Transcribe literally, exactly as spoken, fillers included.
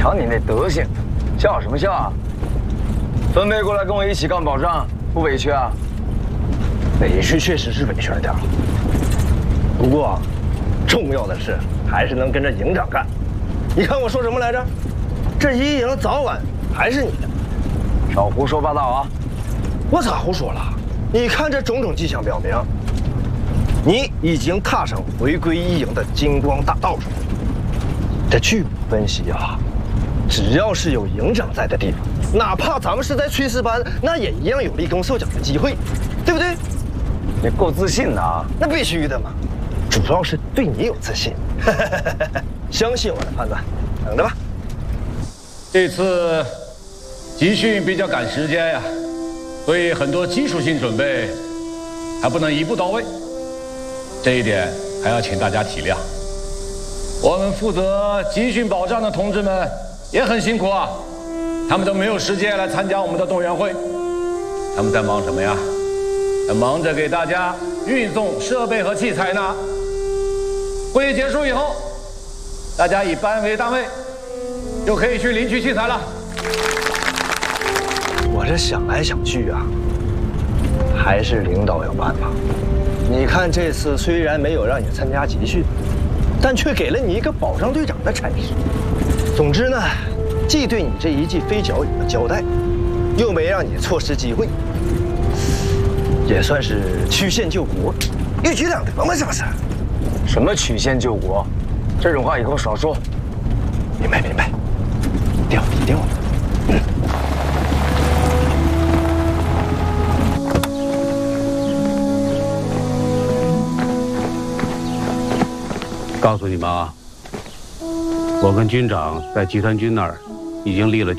瞧你那德行，笑什么笑啊？分配过来跟我一起干保障，不委屈啊？ 委屈确实是委屈了点儿，不过重要的是还是能跟着营长干。你看我说什么来着？这一营早晚还是你的。 少胡说八道啊！ 我咋胡说了？你看这种种迹象表明，你已经踏上回归一营的金光大道上。这据我分析啊，只要是有营长在的地方，哪怕咱们是在炊事班，那也一样有立功受奖的机会，对不对？ 你够自信的啊！ 那必须的嘛，主要是对你有自信。相信我的判断，等着吧。 这次集训比较赶时间呀，所以很多基础性准备还不能一步到位，这一点还要请大家体谅。我们负责集训保障的同志们也很辛苦啊，他们都没有时间来参加我们的动员会，他们在忙什么呀？在忙着给大家运送设备和器材呢。会议结束以后，大家以班为单位，就可以去领取器材了。 我这想来想去啊，还是领导有办法。你看这次虽然没有让你参加集训，但却给了你一个保障队长的差事。总之呢，既对你这一记飞脚有了交代，又没让你错失机会，也算是曲线救国，一举两得嘛，是不是？ 什么曲线救国？这种话以后少说。 明白明白，掉低调了。嗯。 告诉你们啊，我跟军长在集团军那儿已经立了